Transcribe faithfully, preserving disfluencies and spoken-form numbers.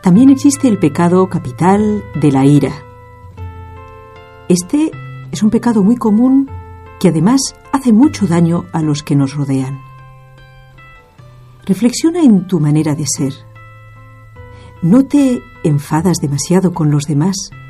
También existe el pecado capital de la ira. Este es un pecado muy común que además hace mucho daño a los que nos rodean. Reflexiona en tu manera de ser. ¿No te enfadas demasiado con los demás?